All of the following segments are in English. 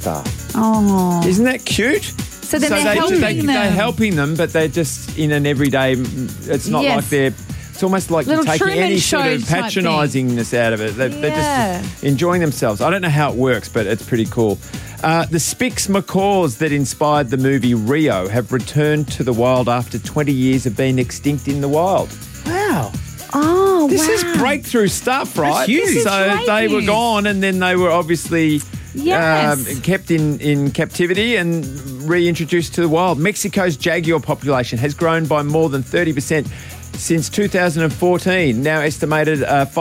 star. Oh. Isn't that cute? So then they're helping them. They're helping them, but they're just in an everyday... It's not like they're... It's almost like Little taking Truman any sort of Show type patronising-ness out of it. They're just enjoying themselves. I don't know how it works, but it's pretty cool. The Spix macaws that inspired the movie Rio have returned to the wild after 20 years of being extinct in the wild. Wow. Oh, This is breakthrough stuff, right? That's huge. So they were gone and then they were obviously kept in captivity and reintroduced to the wild. Mexico's jaguar population has grown by more than 30% since 2014, now estimated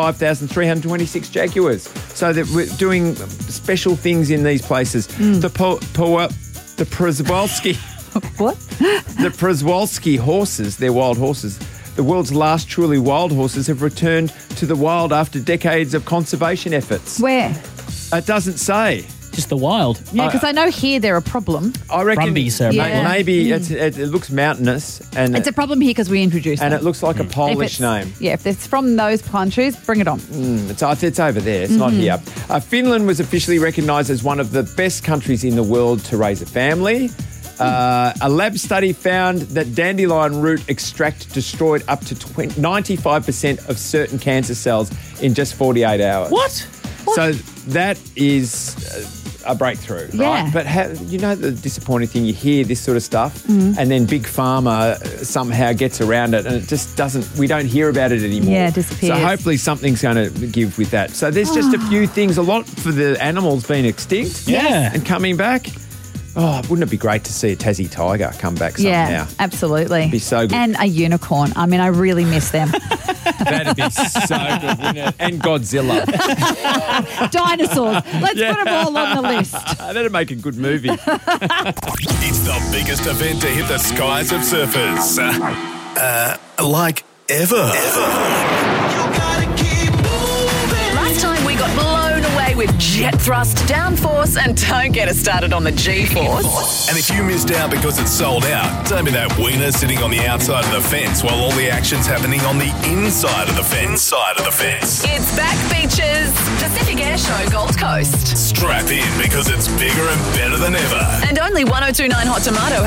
5,326 jaguars. So that we're doing special things in these places. The Przewalski... What? The Przewalski horses, they're wild horses. The world's last truly wild horses have returned to the wild after decades of conservation efforts. Where? It doesn't say. Just the wild. Yeah, because I know here they're a problem. I reckon Brumbies, maybe it looks mountainous. And It's a problem here because we introduced and them. it looks like a Polish name. Yeah, if it's from those countries, bring it on. It's over there. It's not here. Finland was officially recognised as one of the best countries in the world to raise a family. A lab study found that dandelion root extract destroyed up to 95% of certain cancer cells in just 48 hours. What? So that is a breakthrough, right? Yeah. But the disappointing thing, you hear this sort of stuff and then Big Pharma somehow gets around it and it just doesn't, we don't hear about it anymore. Yeah, it disappears. So hopefully something's going to give with that. So there's just a few things, a lot for the animals being extinct and coming back. Oh, wouldn't it be great to see a Tassie tiger come back somehow? Yeah, absolutely. It'd be so good. And a unicorn. I mean, I really miss them. That'd be so good, wouldn't it? And Godzilla. Dinosaurs. Let's put them all on the list. That'd make a good movie. It's the biggest event to hit the skies of surfers. Like ever. Last time we got blown away with jet thrust, downforce, and don't get us started on the G-force. And if you missed out because it's sold out, don't be that wiener sitting on the outside of the fence while all the action's happening on the inside of the fence. It's back, beaches. Pacific Air Show Gold Coast. Strap in because it's bigger and better than ever. And only 102.9 Hot Tomato